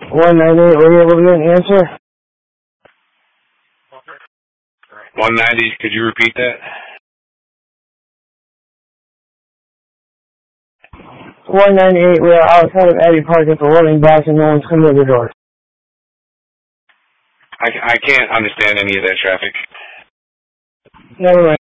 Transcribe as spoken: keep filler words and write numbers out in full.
one ninety-eight, were you able to get an answer? one ninety, could you repeat that? one ninety-eight, we are outside of Abbey Park at the loading dock and no one's come to the door. I, I can't understand any of that traffic. Never mind.